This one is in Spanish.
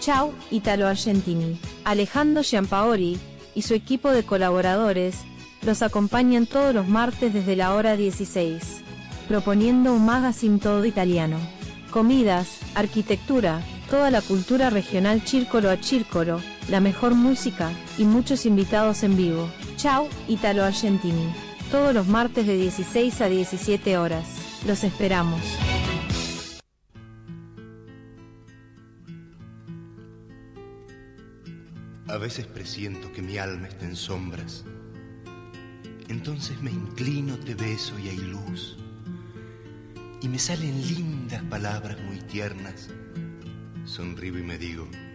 Ciao Italo Argentini. Alejandro Giampaoli y su equipo de colaboradores los acompañan todos los martes desde la hora 16, proponiendo un magazine todo italiano. Comidas, arquitectura, toda la cultura regional círcolo a círcolo, la mejor música y muchos invitados en vivo. Ciao Italo Argentini. Todos los martes de 16 a 17 horas. Los esperamos. A veces presiento que mi alma está en sombras. Entonces me inclino, te beso y hay luz. Y me salen lindas palabras muy tiernas. Sonrío y me digo: